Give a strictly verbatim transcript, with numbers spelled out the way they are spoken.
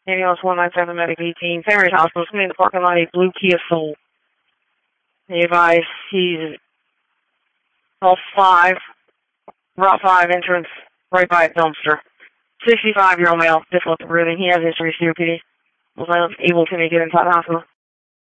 Ambulance one nine seven, Medic eighteen, St. Mary's Hospital, in the parking lot, a blue Kia Soul. They advise he's L five, Route five entrance, right by a dumpster. sixty-five-year-old male, difficult breathing. He has history of C O P D. Was unable to make it inside the hospital.